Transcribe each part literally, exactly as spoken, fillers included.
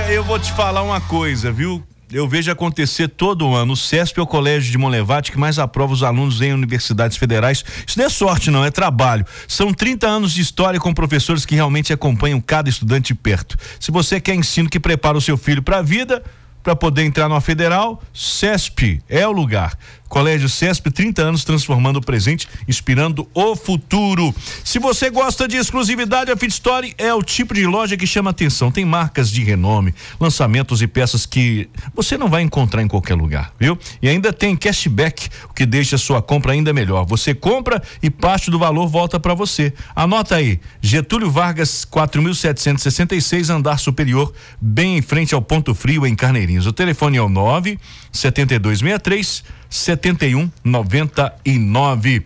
eu vou te falar uma coisa, viu? Eu vejo acontecer todo ano. O CESP é o colégio de Monlevade que mais aprova os alunos em universidades federais. Isso não é sorte, não, é trabalho. São trinta anos de história com professores que realmente acompanham cada estudante de perto. Se você quer ensino que prepara o seu filho para a vida, para poder entrar numa federal, CESP é o lugar. Colégio CESP, trinta anos transformando o presente, inspirando o futuro. Se você gosta de exclusividade, a Fit Story é o tipo de loja que chama atenção. Tem marcas de renome, lançamentos e peças que você não vai encontrar em qualquer lugar, viu? E ainda tem cashback, o que deixa a sua compra ainda melhor. Você compra e parte do valor volta para você. Anota aí, Getúlio Vargas, quatro mil setecentos e sessenta e seis, andar superior, bem em frente ao Ponto Frio, em Carneirinhos. O telefone é o nove sete dois seis três setenta e um noventa e nove.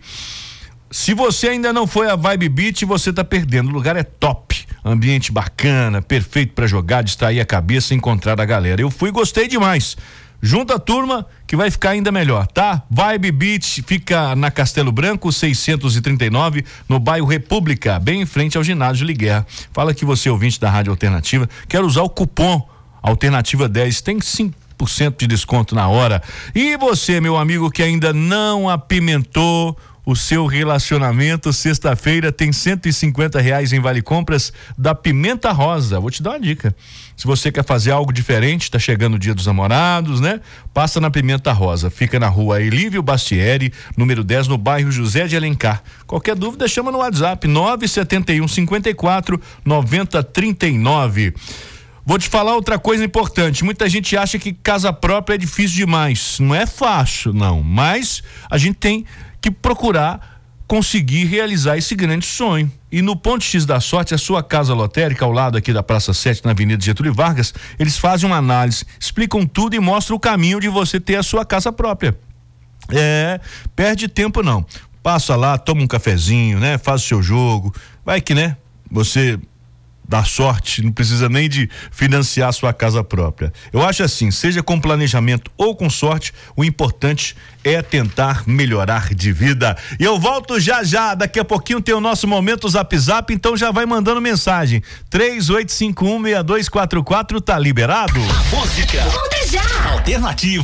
Se você ainda não foi a Vibe Beach, você tá perdendo. O lugar é top, ambiente bacana, perfeito para jogar, distrair a cabeça e encontrar a galera. Eu fui e gostei demais. Junta a turma que vai ficar ainda melhor, tá? Vibe Beach fica na Castelo Branco seiscentos e trinta e nove, no bairro República, bem em frente ao ginásio Liguerra. Fala que você é ouvinte da Rádio Alternativa, quer usar o cupom Alternativa dez, tem cinco por cento de desconto na hora. E você, meu amigo, que ainda não apimentou o seu relacionamento, sexta-feira tem cento e cinquenta reais em vale compras da Pimenta Rosa. Vou te dar uma dica. Se você quer fazer algo diferente, tá chegando o Dia dos Namorados, né? Passa na Pimenta Rosa. Fica na rua Elívio Bastieri, número dez, no bairro José de Alencar. Qualquer dúvida, chama no WhatsApp nove sete um cinco quatro nove zero três nove. Vou te falar outra coisa importante. Muita gente acha que casa própria é difícil demais. Não é fácil, não. Mas a gente tem que procurar conseguir realizar esse grande sonho. E no Ponto X da Sorte, a sua casa lotérica, ao lado aqui da Praça sete, na Avenida Getúlio Vargas, eles fazem uma análise, explicam tudo e mostram o caminho de você ter a sua casa própria. É, perde tempo não. Passa lá, toma um cafezinho, né? Faz o seu jogo. Vai que, né? Você dá sorte, não precisa nem de financiar a sua casa própria. Eu acho assim, seja com planejamento ou com sorte, o importante é tentar melhorar de vida. E eu volto já já, daqui a pouquinho tem o nosso Momento Zap Zap, então já vai mandando mensagem. três oito cinco um seis dois quatro quatro, tá liberado? A música. Volta já. Alternativa.